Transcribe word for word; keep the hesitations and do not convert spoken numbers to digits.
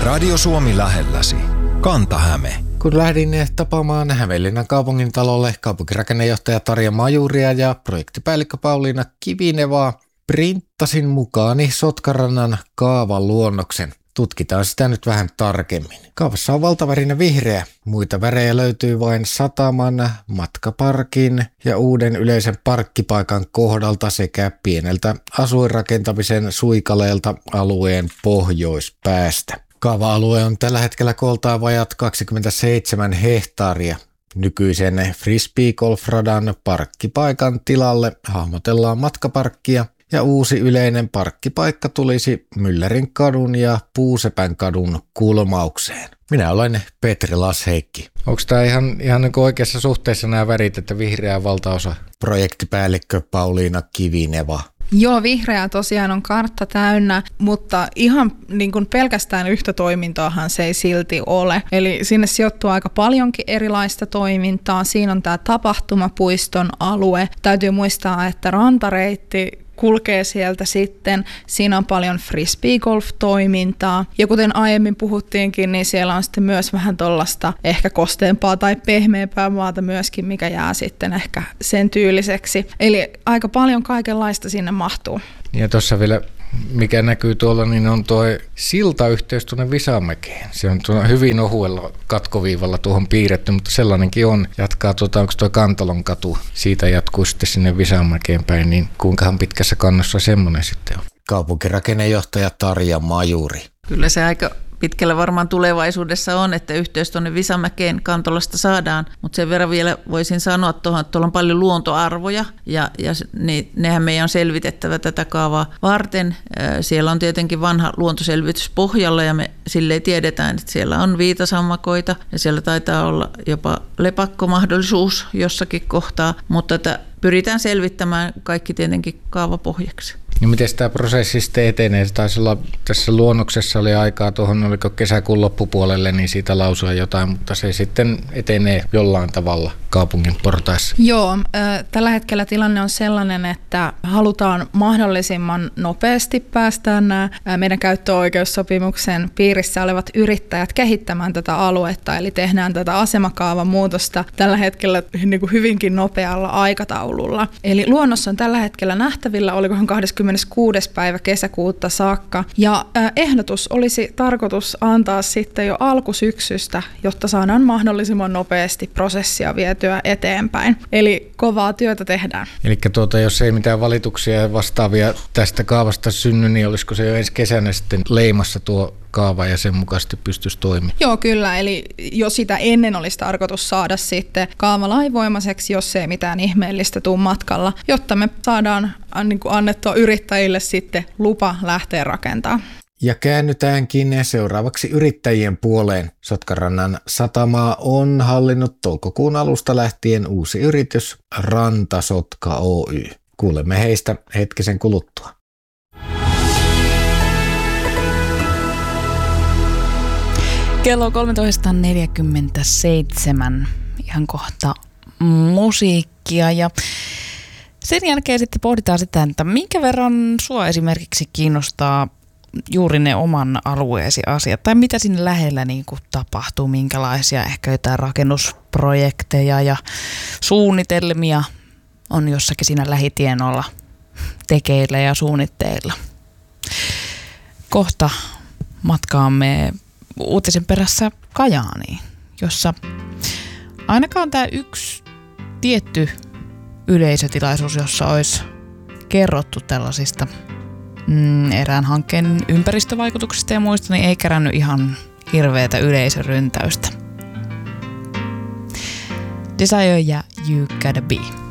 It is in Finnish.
Radio Suomi lähelläsi. Kanta-Häme. Kun lähdin tapaamaan Hämeenlinnan kaupungin talolle kaupunkirakenneenjohtaja Tarja Majuria ja projektipäällikkö Pauliina Kivinevaa, printtasin mukaani Sotkarannan kaavan luonnoksen. Tutkitaan sitä nyt vähän tarkemmin. Kaavassa on valtavärinen vihreä. Muita värejä löytyy vain sataman, matkaparkin ja uuden yleisen parkkipaikan kohdalta sekä pieneltä asuinrakentamisen suikaleelta alueen pohjoispäästä. Kaava-alue on tällä hetkellä kooltaan vajat kaksikymmentäseitsemän hehtaaria. Nykyisen frisbeegolfradan parkkipaikan tilalle hahmotellaan matkaparkkia ja uusi yleinen parkkipaikka tulisi Myllärin kadun ja Puusepän kadun kulmaukseen. Minä olen Petri Lasheikki. Onko tämä ihan, ihan niin kuin oikeassa suhteessa nämä värit, että vihreä valtaosa? Projektipäällikkö Pauliina Kivineva. Joo, vihreää tosiaan on kartta täynnä, mutta ihan niin kuin pelkästään yhtä toimintaahan se ei silti ole. Eli sinne sijoittuu aika paljonkin erilaista toimintaa. Siinä on tämä tapahtumapuiston alue. Täytyy muistaa, että rantareitti kulkee sieltä sitten. Siinä on paljon frisbeegolf-toimintaa. Ja kuten aiemmin puhuttiinkin, niin siellä on sitten myös vähän tuollaista ehkä kosteampaa tai pehmeämpää maata myöskin, mikä jää sitten ehkä sen tyyliseksi. Eli aika paljon kaikenlaista sinne mahtuu. Ja tuossa vielä, mikä näkyy tuolla, niin on tuo siltayhteys tuonne Visamäkeen. Se on hyvin ohuella katkoviivalla tuohon piirretty, mutta sellainenkin on. Jatkaa tuota, onko tuo Kantalon katu, siitä jatkuu sitten sinne Visamäkeen päin, niin kuinkahan pitkässä kannossa semmoinen sitten on? Kaupunkirakenneenjohtaja Tarja Majuri. Kyllä se aika pitkällä varmaan tulevaisuudessa on, että yhteys tuonne Visamäkeen Kantolasta saadaan, mutta sen verran vielä voisin sanoa tuohon, että tuolla on paljon luontoarvoja ja, ja ne, nehän meidän on selvitettävä tätä kaavaa varten. Siellä on tietenkin vanha luontoselvitys pohjalla ja me silleen tiedetään, että siellä on viitasammakoita ja siellä taitaa olla jopa lepakkomahdollisuus jossakin kohtaa, mutta että pyritään selvittämään kaikki tietenkin kaavapohjaksi. No miten tämä prosessi sitten etenee? Se taisi olla, tässä luonnoksessa oli aikaa tuohon, oliko kesäkuun loppupuolelle, niin siitä lausua jotain, mutta se sitten etenee jollain tavalla kaupungin portaissa. Joo, äh, tällä hetkellä tilanne on sellainen, että halutaan mahdollisimman nopeasti päästä nämä äh, meidän käyttöoikeussopimuksen piirissä olevat yrittäjät kehittämään tätä aluetta, eli tehdään tätä asemakaavan muutosta tällä hetkellä niin kuin hyvinkin nopealla aikataululla. Eli luonnos on tällä hetkellä nähtävillä, olikohan kahdeskymmeneskuudes päivä kesäkuuta saakka, ja äh, ehdotus olisi tarkoitus antaa sitten jo alkusyksystä, jotta saadaan mahdollisimman nopeasti prosessia vietyä eteenpäin. Eli kovaa työtä tehdään. Eli tuota, jos ei mitään valituksia ja vastaavia tästä kaavasta synny, niin olisiko se jo ensi kesänä sitten leimassa tuo kaava ja sen mukaisesti pystyisi toimimaan? Joo, kyllä. Eli jo sitä ennen olisi tarkoitus saada sitten kaava lainvoimaiseksi, jos ei mitään ihmeellistä tule matkalla, jotta me saadaan niin kuin annettua yrittäjille sitten lupa lähteä rakentamaan. Ja käännytäänkin seuraavaksi yrittäjien puoleen. Sotkarannan satamaa on hallinnut toukokuun alusta lähtien uusi yritys Rantasotka Oy. Kuulemme heistä hetkisen kuluttua. Kello kolmetoista neljäkymmentäseitsemän. Ihan kohta musiikkia ja sen jälkeen sitten pohditaan sitä, että minkä verran sua esimerkiksi kiinnostaa juuri ne oman alueesi asiat, tai mitä sinne lähellä niin kuin tapahtuu, minkälaisia ehkä jotain rakennusprojekteja ja suunnitelmia on jossakin siinä lähitienolla tekeillä ja suunnitteilla. Kohta matkaamme uutisen perässä Kajaaniin, jossa ainakaan tämä yksi tietty yleisötilaisuus, jossa olisi kerrottu tällaisista mm, erään hankkeen ympäristövaikutuksista ja muista, niin ei kerännyt ihan hirveätä yleisöryntäystä. Desire ja You Gotta Be.